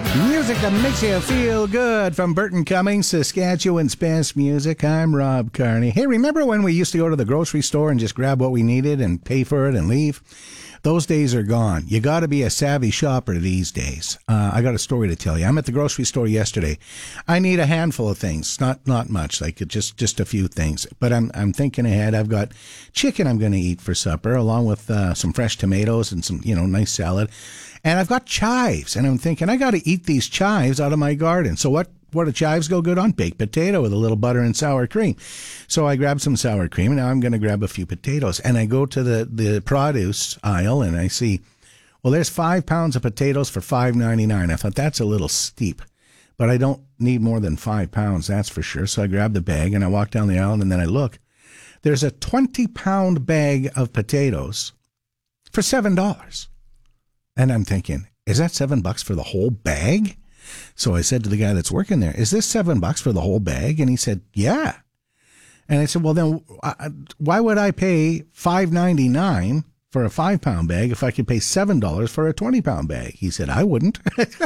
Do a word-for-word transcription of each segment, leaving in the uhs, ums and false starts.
Music that makes you feel good from Burton Cummings, Saskatchewan's best music. I'm Rob Carney. Hey, remember when we used to go to the grocery store and just grab what we needed and pay for it and leave? Those days are gone. You got to be a savvy shopper these days. Uh, I got a story to tell you. I'm at the grocery store yesterday. I need a handful of things, not not much, like just just a few things. But I'm I'm thinking ahead. I've got chicken I'm going to eat for supper, along with uh, some fresh tomatoes and some you know nice salad. And I've got chives, and I'm thinking I got to eat these chives out of my garden. So what? What do chives go good on? Baked potato with a little butter and sour cream. So I grabbed some sour cream, and now I'm going to grab a few potatoes. And I go to the, the produce aisle, and I see, well, there's five pounds of potatoes for five ninety-nine. I thought, that's a little steep, but I don't need more than five pounds, that's for sure. So I grab the bag, and I walk down the aisle, and then I look. There's a twenty-pound bag of potatoes for seven dollars. And I'm thinking, is that seven bucks for the whole bag? So I said to the guy that's working there, is this seven bucks for the whole bag? And he said, yeah. And I said, well, then uh, why would I pay five ninety-nine for a five pound bag if I could pay seven dollars for a twenty pound bag? He said, I wouldn't.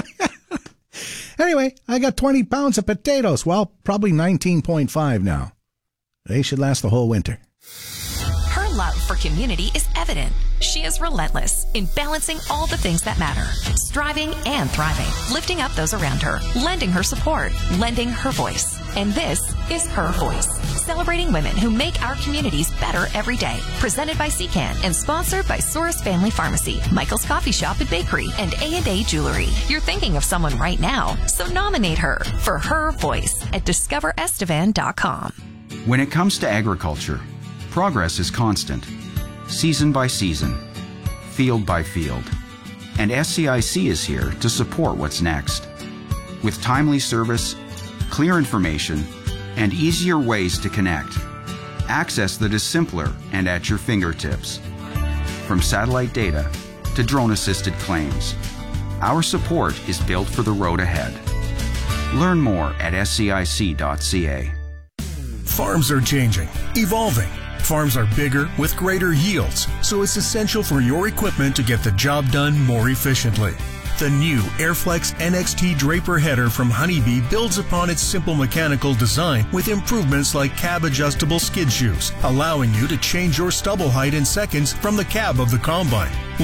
Anyway, I got twenty pounds of potatoes. Well, probably nineteen point five now. They should last the whole winter. Her love for community is evident. She is relentless in balancing all the things that matter, striving and thriving, lifting up those around her, lending her support, lending her voice. And this is Her Voice, celebrating women who make our communities better every day. Presented by C CAN and sponsored by Soros Family Pharmacy, Michael's Coffee Shop and Bakery, and A and A Jewelry. You're thinking of someone right now, so nominate her for Her Voice at discover estevan dot com. When it comes to agriculture, progress is constant, season by season, field by field, and S C I C is here to support what's next. With timely service, clear information, and easier ways to connect, access that is simpler and at your fingertips. From satellite data to drone-assisted claims, our support is built for the road ahead. Learn more at S C I C dot C A. Farms are changing, evolving. Farms are bigger with greater yields, so it's essential for your equipment to get the job done more efficiently. The new Airflex N X T Draper header from Honeybee builds upon its simple mechanical design with improvements like cab-adjustable skid shoes, allowing you to change your stubble height in seconds from the cab of the combine.